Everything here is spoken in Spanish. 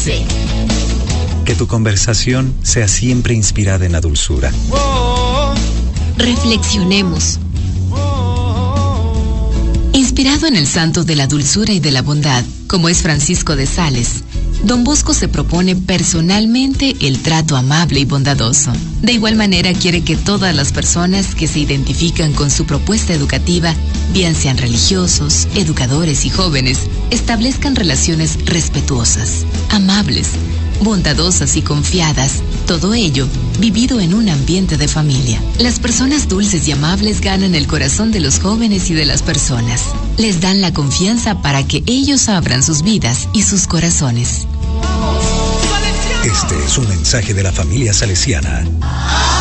Dulce. Que tu conversación sea siempre inspirada en la dulzura. Reflexionemos. Inspirado en el santo de la dulzura y de la bondad, como es Francisco de Sales, Don Bosco se propone personalmente el trato amable y bondadoso. De igual manera quiere que todas las personas que se identifican con su propuesta educativa, bien sean religiosos, educadores y jóvenes, establezcan relaciones respetuosas, amables, bondadosas y confiadas, todo ello vivido en un ambiente de familia. Las personas dulces y amables ganan el corazón de los jóvenes y de las personas. Les dan la confianza para que ellos abran sus vidas y sus corazones. Este es un mensaje de la familia salesiana.